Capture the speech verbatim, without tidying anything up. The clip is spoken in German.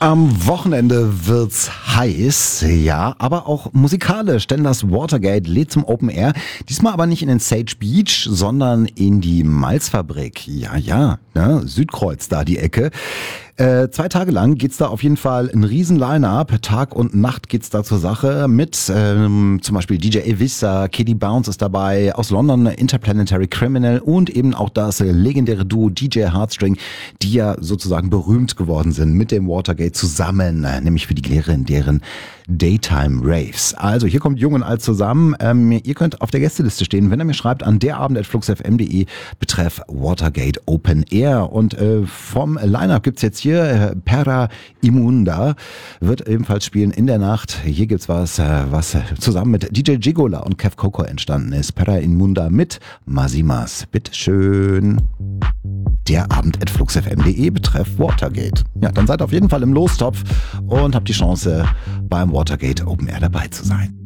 Am Wochenende wird's heiß, ja, aber auch musikalisch, denn das Watergate lädt zum Open Air. Diesmal aber nicht in den Sage Beach, sondern in die Malzfabrik. Ja, ja, ne, Südkreuz da die Ecke. Äh, zwei Tage lang geht's da auf jeden Fall ein riesen Line-Up. Tag und Nacht geht's da zur Sache mit ähm, zum Beispiel D J Evissa, Katie Bounce ist dabei, aus London Interplanetary Criminal und eben auch das legendäre Duo D J Heartstring, die ja sozusagen berühmt geworden sind mit dem Watergate zusammen, äh, nämlich für die legendären Daytime Raves. Also hier kommt Jung und Alt zusammen. Ähm, ihr könnt auf der Gästeliste stehen, wenn ihr mir schreibt an derabend at fluxfm punkt de betreff Watergate Open Air. Und äh, vom Line-Up gibt's jetzt hier äh, Perra Imunda, wird ebenfalls spielen in der Nacht. Hier gibt's was, äh, was zusammen mit D J Gigola und Kev Coco entstanden ist. Perra Imunda mit Masimas. Bitteschön. derabend at fluxfm punkt de betreff Watergate. Ja, dann seid auf jeden Fall im Lostopf und habt die Chance, beim Watergate Open Air dabei zu sein.